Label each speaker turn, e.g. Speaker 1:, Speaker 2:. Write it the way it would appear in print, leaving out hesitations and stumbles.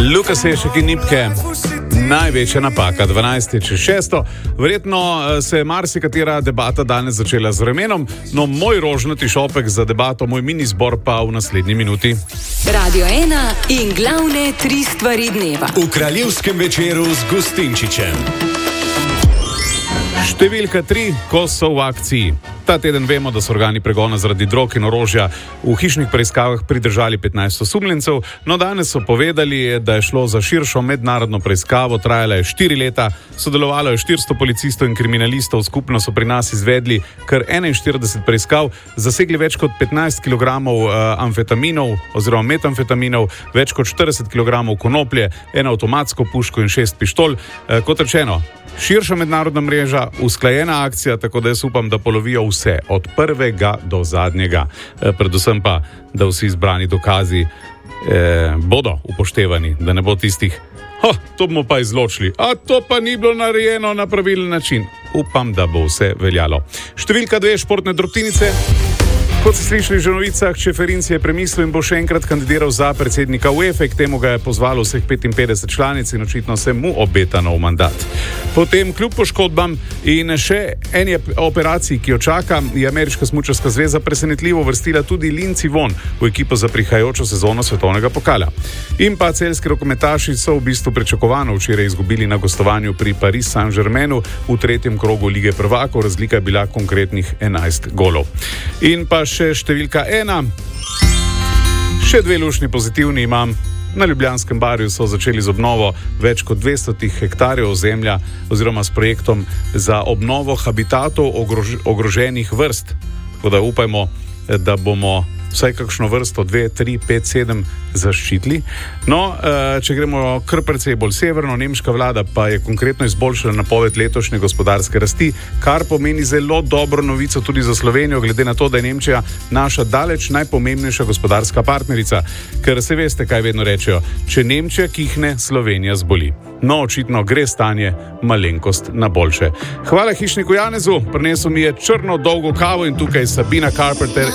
Speaker 1: Luka Sešek in Nipke. Največja napaka, 12:06. Verjetno se je marsikatera debata danes začela z vremenom, no moj rožnati šopek za debato, moj mini zbor pa v naslednji minuti.
Speaker 2: Radio 1 in glavne 3 stvari dneva.
Speaker 3: V kraljevskem večeru z Gustinčičem.
Speaker 1: Številka 3, ko so v akciji. Ta teden vemo, da so organi pregona zaradi drog in orožja v hišnih preiskavah pridržali 15 osumljencev, no danes so povedali, da je šlo za širšo mednarodno preiskavo, trajala je 4 leta, sodelovalo je 400 policistov in kriminalistov, skupno so pri nas izvedli kar 41 preiskav, zasegli več kot 15 kg amfetaminov oziroma metamfetaminov, več kot 40 kg konoplje, eno avtomatsko puško in 6 pištol. Kot rečeno, širša mednarodna mreža, usklajena akcija, tako da jaz upam, da polovijo vse, od prvega do zadnjega. Predvsem pa, da vsi izbrani dokazi bodo upoštevani, da ne bo tistih, to bomo pa izločili, a to pa ni bilo narejeno na pravilen način. Upam, da bo vse veljalo. Številka 2, športne drobtinice. Kot ste slišali že v novicah, Čeferinci je premislil in bo še enkrat kandidiral za predsednika UEFA, k temu ga je pozvalo vseh 55 članic in očitno se mu obeta nov mandat. Potem kljub poškodbam in še eni operaciji, ki jo čaka, je Ameriška smučarska zveza presenetljivo vrstila tudi Lindsey Vonn v ekipo za prihajajočo sezono svetovnega pokala. In pa celjski rokometaši so v bistvu pričakovano včeraj izgubili na gostovanju pri Paris Saint-Germainu v 3. krogu Lige prvakov, razlika je bila konkretnih 11 golov. In pa še številka 1. Še 2 lušni pozitivni imam. Na Ljubljanskem barju so začeli z obnovo več kot 200 hektarjev ozemlja oziroma s projektom za obnovo habitatov ogroženih vrst. Tako da upajmo, da bomo vsaj kakšno vrsto 2, 3, 5, 7 zaščitili. No, če gremo kar precej bolj severno, nemška vlada pa je konkretno izboljšala napoved letošnje gospodarske rasti, kar pomeni zelo dobro novico tudi za Slovenijo, glede na to, da je Nemčija naša daleč najpomembnejša gospodarska partnerica. Ker se veste, kaj vedno rečejo, če Nemčija kihne, Slovenija zboli. No, očitno gre stanje malenkost na boljše. Hvala hišniku Janezu, prinesel mi je črno dolgo kavo in tukaj Sabina Carpenter